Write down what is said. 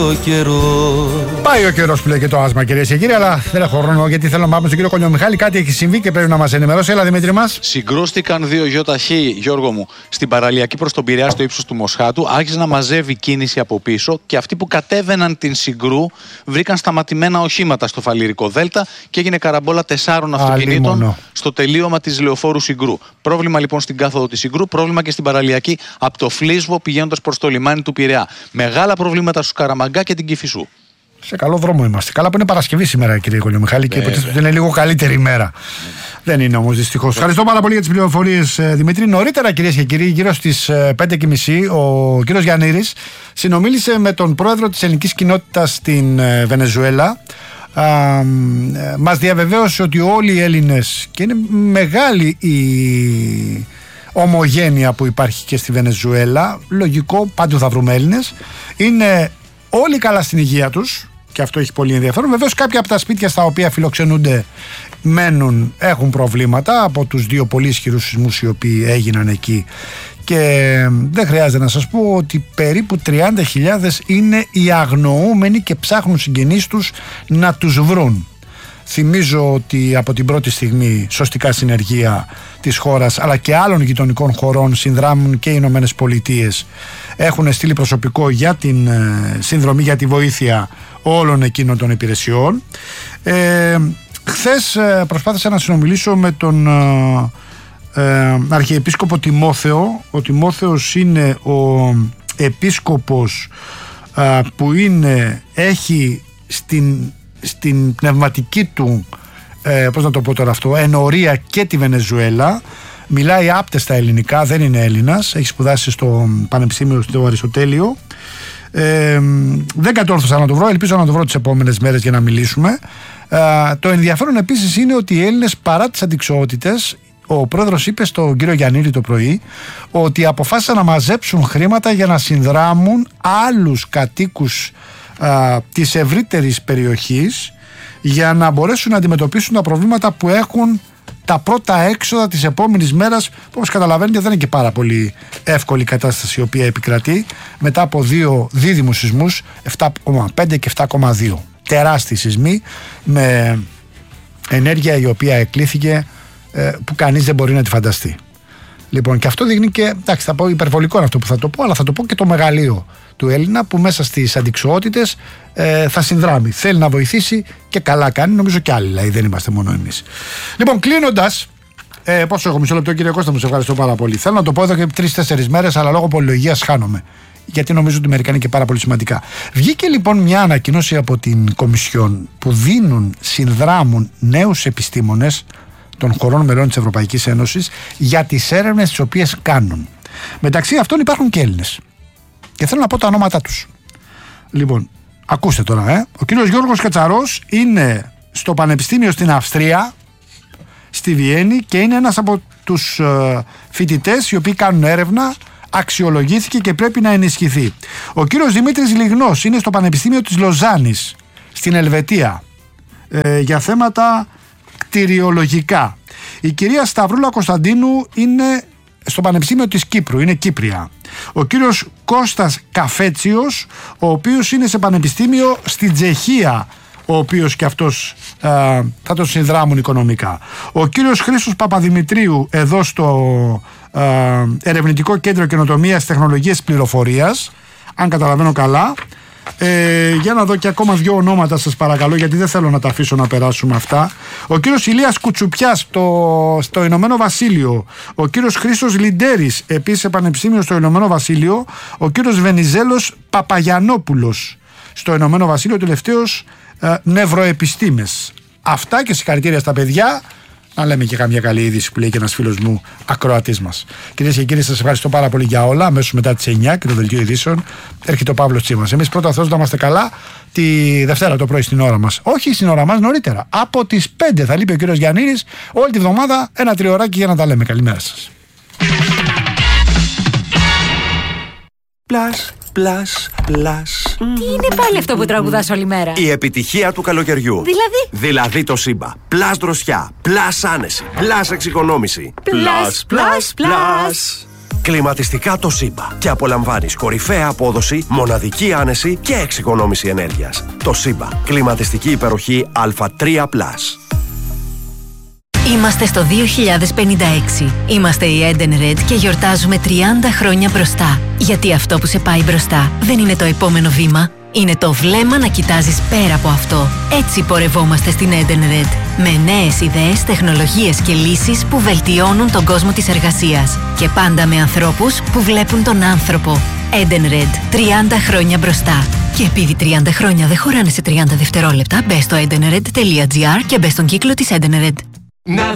ο καιρός. Πάει ο καιρός που λέει και το άσμα, κυρίες και κύριοι, αλλά δεν έχω χρόνο γιατί θέλω να πάμε στον κύριο Κολιομιχάλη. Κάτι έχει συμβεί και πρέπει να μας ενημερώσει. Έλα, Δημήτρη μας. Συγκρούστηκαν δύο ΙΧ, Γιώργο μου, στην παραλιακή προς τον Πειραιά στο ύψος του Μοσχάτου. Άρχισε να μαζεύει κίνηση από πίσω και αυτοί που κατέβαιναν την Συγκρού βρήκαν σταματημένα οχήματα στο Φαλιρικό Δέλτα και έγινε καραμπόλα 4 αυτοκινήτων στο τελείωμα της λεωφόρου Συγκρού. Πρόβλημα λοιπόν στην κάθοδο της Συγκρού, πρόβλημα και στην παραλιακή από το Φλίσβο πηγαίνοντας προς το λιμάνι του Πειραιά. Μεγάλα προβλήματα στους Καραμαγκά και την Κηφισού. Σε καλό δρόμο είμαστε. Καλά που είναι Παρασκευή σήμερα, κύριε Κολιομιχάλη, και υποτίθεται ότι είναι λίγο καλύτερη ημέρα. Δεν είναι όμως, δυστυχώς. Ευχαριστώ πάρα πολύ για τις πληροφορίες, Δημήτρη. Νωρίτερα, κυρίες και κύριοι, γύρω στις 5:30, ο κύριος Γιαννήρης συνομίλησε με τον πρόεδρο της ελληνικής κοινότητας στην Βενεζουέλα. Μας διαβεβαίωσε ότι όλοι οι Έλληνες, και είναι μεγάλη η ομογένεια που υπάρχει και στη Βενεζουέλα, λογικό, πάντου θα βρούμε Έλληνες, είναι όλοι καλά στην υγεία τους και αυτό έχει πολύ ενδιαφέρον. Βεβαίως κάποια από τα σπίτια στα οποία φιλοξενούνται έχουν προβλήματα από τους δύο πολύ ισχυρούς σεισμούς οι οποίοι έγιναν εκεί, και δεν χρειάζεται να σας πω ότι περίπου 30.000 είναι οι αγνοούμενοι και ψάχνουν συγγενείς τους να τους βρουν. Θυμίζω ότι από την πρώτη στιγμή σωστικά συνεργεία της χώρας αλλά και άλλων γειτονικών χωρών συνδράμουν και οι Ηνωμένες Πολιτείες. Έχουν στείλει προσωπικό για την συνδρομή, για τη βοήθεια όλων εκείνων των υπηρεσιών. Χθες προσπάθησα να συνομιλήσω με τον Αρχιεπίσκοπο Τιμόθεο. Ο Τιμόθεος είναι ο επίσκοπος που έχει στην πνευματική του, πώς να το πω τώρα αυτό, ενορία και τη Βενεζουέλα. Μιλάει άπτεστα ελληνικά, δεν είναι Έλληνας, έχει σπουδάσει στο Πανεπιστήμιο στο Αριστοτέλειο. Δεν κατόρθωσα να το βρω, ελπίζω να το βρω τις επόμενες μέρες για να μιλήσουμε. Το ενδιαφέρον επίσης είναι ότι οι Έλληνες, παρά τις αντιξοότητες, ο πρόεδρος είπε στον κύριο Γιαννήρη το πρωί ότι αποφάσισαν να μαζέψουν χρήματα για να συνδράμουν άλλους κατοίκους της ευρύτερης περιοχής για να μπορέσουν να αντιμετωπίσουν τα προβλήματα που έχουν τα πρώτα έξοδα της επόμενης μέρας, που όπως καταλαβαίνετε δεν είναι και πάρα πολύ εύκολη η κατάσταση η οποία επικρατεί μετά από δύο δίδυμους σεισμούς, 7,5 και 7,2. Τεράστιοι σεισμοί με ενέργεια η οποία εκλήθηκε που κανείς δεν μπορεί να τη φανταστεί. Λοιπόν, και αυτό δείχνει και, εντάξει, θα πω υπερβολικό είναι αυτό που θα το πω, αλλά θα το πω και το μεγαλείο του Έλληνα που μέσα στις αντιξοότητες θα συνδράμει. Θέλει να βοηθήσει και καλά κάνει, νομίζω και άλλοι, δηλαδή δεν είμαστε μόνο εμείς. Λοιπόν, κλείνοντας, πόσο έχω, μισό λεπτό, κύριε Κώστα, μου σε ευχαριστώ πάρα πολύ. Θέλω να το πω εδώ και 3-4 μέρες, αλλά λόγω πολυλογίας χάνομαι. Γιατί νομίζω ότι μερικά είναι και πάρα πολύ σημαντικά. Βγήκε λοιπόν μια ανακοίνωση από την Κομισιόν που συνδράμουν νέους επιστήμονες των χωρών μελών της Ευρωπαϊκής Ένωσης για τις έρευνες τις οποίες κάνουν. Μεταξύ αυτών υπάρχουν και Έλληνες. Και θέλω να πω τα ονόματά τους. Λοιπόν, ακούστε τώρα, Ο κύριος Γιώργος Κατσαρός είναι στο Πανεπιστήμιο στην Αυστρία, στη Βιέννη, και είναι ένας από τους φοιτητές οι οποίοι κάνουν έρευνα, αξιολογήθηκε και πρέπει να ενισχυθεί. Ο κύριος Δημήτρης Λιγνός είναι στο Πανεπιστήμιο της Λοζάνης, στην Ελβετία, για θέματα κτηριολογικά. Η κυρία Σταυρούλα Κωνσταντίνου είναι στο Πανεπιστήμιο της Κύπρου, είναι Κύπρια. Ο κύριος Κώστας Καφέτσιος, ο οποίος είναι σε πανεπιστήμιο στην Τσεχία, ο οποίος και αυτός θα τον συνδράμουν οικονομικά. Ο κύριος Χρήστος Παπαδημητρίου εδώ στο Ερευνητικό Κέντρο Καινοτομίας Τεχνολογίας Πληροφορίας, αν καταλαβαίνω καλά. Για να δω και ακόμα 2 ονόματα, σας παρακαλώ, γιατί δεν θέλω να τα αφήσω να περάσουμε αυτά. Ο κύριος Ηλίας Κουτσουπιάς στο Ηνωμένο Βασίλειο. Ο κύριος Χρήστος Λιντέρης, επίσης σε πανεπιστήμιο στο Ηνωμένο Βασίλειο. Ο κύριος Βενιζέλος Παπαγιαννόπουλος στο Ηνωμένο Βασίλειο, τελευταίος νευροεπιστήμες. Αυτά και συγχαρητήρια στα παιδιά. Να λέμε και καμιά καλή είδηση που λέει και ένας φίλος μου ακροατής μας. Κυρίες και κύριοι, σας ευχαριστώ πάρα πολύ για όλα. Αμέσως μετά τις 9 και το δελτίο ειδήσεων έρχεται ο Παύλος Τσίμας. Εμείς πρώτα Θεός να είμαστε καλά τη Δευτέρα το πρωί στην ώρα μας. Όχι στην ώρα μας, νωρίτερα. Από τις 5 θα λείπει ο κύριος Γιαννήρης. Όλη τη βδομάδα ένα τριωράκι για να τα λέμε. Καλημέρα σας. Πλάς. Τι είναι πάλι αυτό που τραγουδάς όλη μέρα? Η επιτυχία του καλοκαιριού. Δηλαδή το Σύμπα. Πλάς δροσιά. Πλάς άνεση. Πλάς εξοικονόμηση. Πλάς. Κλιματιστικά Toshiba. Και απολαμβάνεις κορυφαία απόδοση, μοναδική άνεση και εξοικονόμηση ενέργειας. Toshiba. Κλιματιστική υπεροχή Α3+. Είμαστε στο 2056. Είμαστε η Eden Red και γιορτάζουμε 30 χρόνια μπροστά. Γιατί αυτό που σε πάει μπροστά δεν είναι το επόμενο βήμα. Είναι το βλέμμα να κοιτάζεις πέρα από αυτό. Έτσι πορευόμαστε στην Eden Red. Με νέες ιδέες, τεχνολογίες και λύσεις που βελτιώνουν τον κόσμο της εργασίας. Και πάντα με ανθρώπους που βλέπουν τον άνθρωπο. Eden Red. 30 χρόνια μπροστά. Και επειδή 30 χρόνια δεν χωράνε σε 30 δευτερόλεπτα, μπες στο edenred.gr και μπες στον κύκλο της Eden Red.